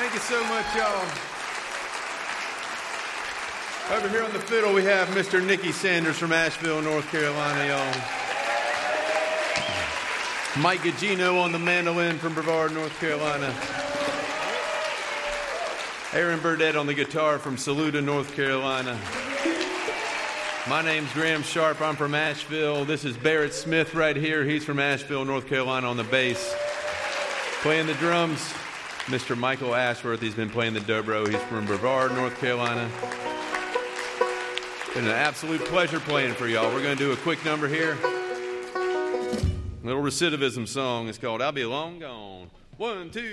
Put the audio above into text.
Thank you so much, y'all. Over here on the fiddle, we have Mr. Nicky Sanders from Asheville, North Carolina, y'all. Mike Gugino on the mandolin from Brevard, North Carolina. Aaron Burdett on the guitar from Saluda, North Carolina. My name's Graham Sharp. I'm from Asheville. This is Barrett Smith right here. He's from Asheville, North Carolina on the bass. Playing the drums, Mr. Michael Ashworth. He's been playing the dobro. He's from Brevard, North Carolina. Been an absolute pleasure playing for y'all. We're going to do a quick number here. A little recidivism song. It's called I'll Be Long Gone. 1, 2.